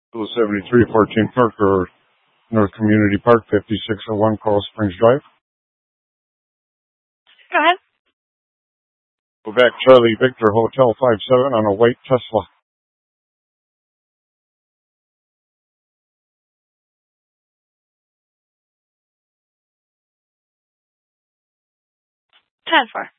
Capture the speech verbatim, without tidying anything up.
two seventy-three fourteen Park Road, North Community Park, fifty-six oh one Coral Springs Drive. Go ahead. Quebec Charlie Victor Hotel five seven on a white Tesla. ten four.